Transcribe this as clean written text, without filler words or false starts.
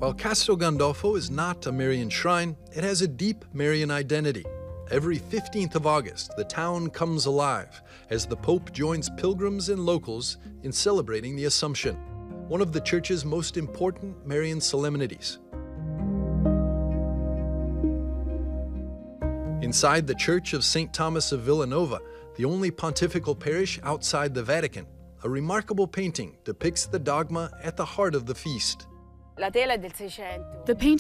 While Castel Gandolfo is not a Marian shrine, it has a deep Marian identity. Every 15th of August, the town comes alive as the Pope joins pilgrims and locals in celebrating the Assumption, one of the church's most important Marian solemnities. Inside the Church of St. Thomas of Villanova, the only pontifical parish outside the Vatican, a remarkable painting depicts the dogma at the heart of the feast. La tela è del 600. The painting